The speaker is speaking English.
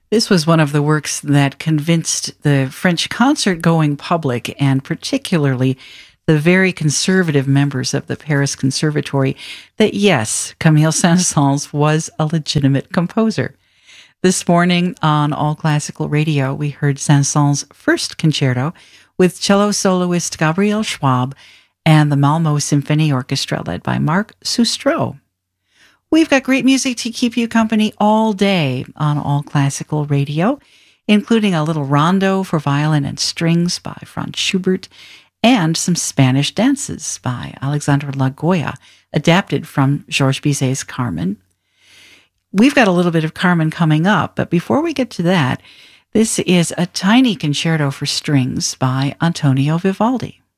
This was one of the works that convinced the French concert-going public, and particularly the very conservative members of the Paris Conservatory, that yes, Camille Saint-Saëns was a legitimate composer. This morning on All Classical Radio, we heard Saint-Saëns' first concerto with cello soloist Gabriel Schwab and the Malmo Symphony Orchestra led by Marc Sustro. We've got great music to keep you company all day on All Classical Radio, including a little rondo for violin and strings by Franz Schubert and some Spanish dances by Alexandre Lagoya, adapted from Georges Bizet's Carmen. We've got a little bit of Carmen coming up, but before we get to that, this is a tiny concerto for strings by Antonio Vivaldi.